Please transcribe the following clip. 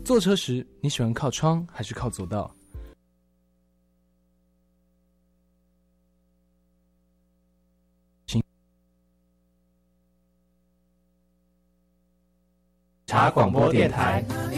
坐车时，你喜欢靠窗还是靠走道？ 茶广播电台